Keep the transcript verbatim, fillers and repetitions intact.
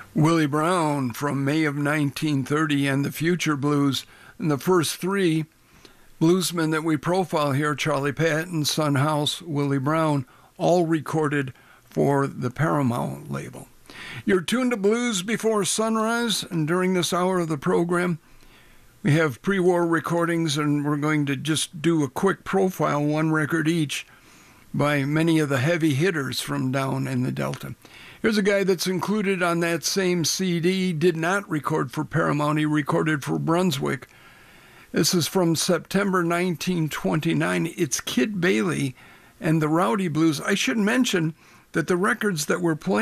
Willie Brown from May of nineteen thirty and the Future Blues. And the first three bluesmen that we profile here, Charlie Patton, Son House, Willie Brown, all recorded for the Paramount label. You're tuned to Blues Before Sunrise, and during this hour of the program, we have pre-war recordings, and we're going to just do a quick profile, one record each, by many of the heavy hitters from down in the Delta. Here's a guy that's included on that same C D, did not record for Paramount, he recorded for Brunswick. This is from September nineteen twenty-nine. It's Kid Bailey and the Rowdy Blues. I should mention that the records that we're playing